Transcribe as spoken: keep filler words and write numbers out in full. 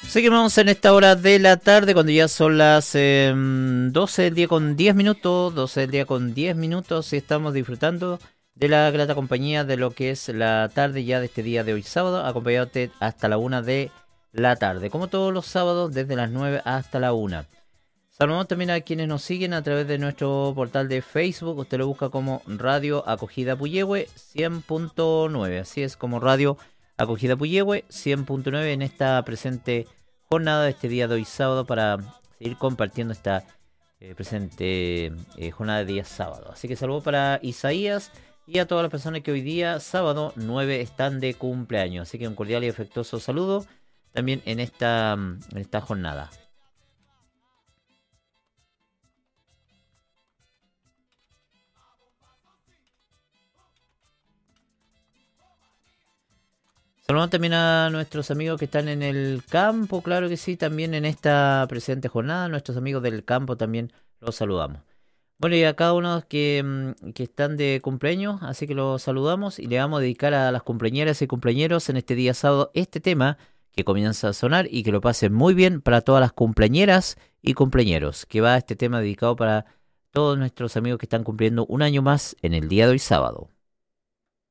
Seguimos en esta hora de la tarde, cuando ya son las eh, doce del día con diez minutos, doce del día con diez minutos, y estamos disfrutando de la grata compañía de lo que es la tarde ya de este día de hoy sábado, acompañándote hasta la una de la tarde, como todos los sábados, desde las nueve hasta la una. Saludamos también a quienes nos siguen a través de nuestro portal de Facebook. Usted lo busca como Radio Acogida Puyehue cien punto nueve, así es, como Radio Acogida Puyehue cien punto nueve en esta presente jornada de este día de hoy sábado, para seguir compartiendo esta eh, presente eh, jornada de día sábado. Así que saludo para Isaías y a todas las personas que hoy día sábado nueve están de cumpleaños. Así que un cordial y afectuoso saludo también en esta, en esta jornada. Saludamos también a nuestros amigos que están en el campo, claro que sí, también en esta presente jornada. Nuestros amigos del campo también los saludamos. Bueno, y a cada uno que, que están de cumpleaños, así que los saludamos y le vamos a dedicar a las cumpleañeras y cumpleañeros en este día sábado este tema que comienza a sonar, y que lo pasen muy bien para todas las cumpleañeras y cumpleañeros, que va este tema dedicado para todos nuestros amigos que están cumpliendo un año más en el día de hoy sábado.